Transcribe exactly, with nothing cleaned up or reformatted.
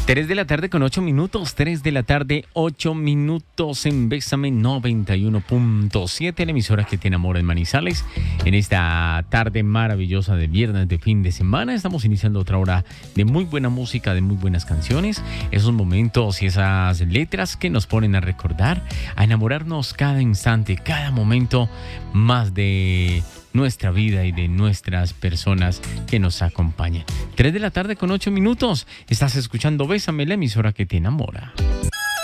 tres de la tarde con ocho minutos, tres de la tarde, ocho minutos en Bésame noventa y uno punto siete, la emisora que tiene amor en Manizales. En esta tarde maravillosa de viernes de fin de semana, estamos iniciando otra hora de muy buena música, de muy buenas canciones, esos momentos y esas letras que nos ponen a recordar, a enamorarnos cada instante, cada momento más de nuestra vida y de nuestras personas que nos acompañan. tres de la tarde con ocho minutos. Estás escuchando Bésame, la emisora que te enamora.